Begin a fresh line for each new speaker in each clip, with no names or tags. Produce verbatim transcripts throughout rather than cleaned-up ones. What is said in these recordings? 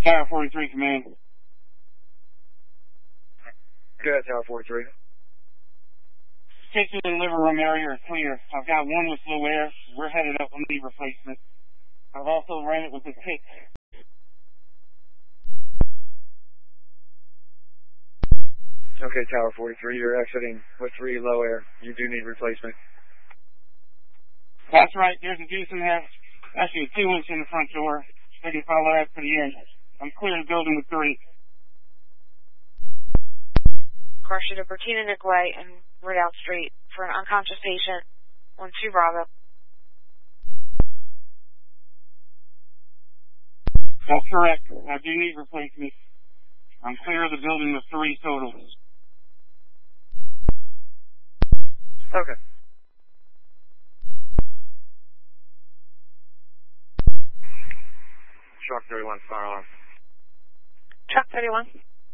Tower forty-three, command.
Go ahead, Tower forty-three.
Kitchen and living room area are clear. I've got one with low air. We're headed up on need replacement. I've also ran it with a pick.
Okay, Tower forty-three, you're exiting with three low air. You do need replacement.
That's right. There's a deuce and a half, actually a two inch in the front door. They can follow that for the end. I'm clearing the building with three.
Carson to Bertina Nick Way and Rideout Street for an unconscious patient on two Bravo.
That's correct. I do need replacement. I'm clear of the building with three total.
Okay. Truck thirty-one, fire alarm.
Truck thirty-one.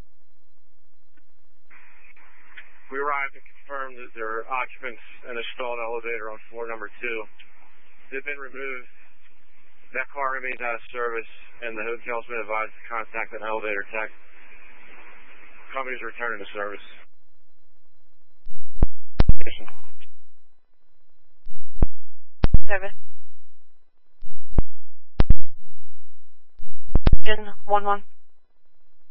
We arrived and confirmed that there are occupants in a stalled elevator on floor number two. They've been removed. That car remains out of service, and the hotel's been advised to contact an elevator tech. Company's returning to service.
Seven. one one.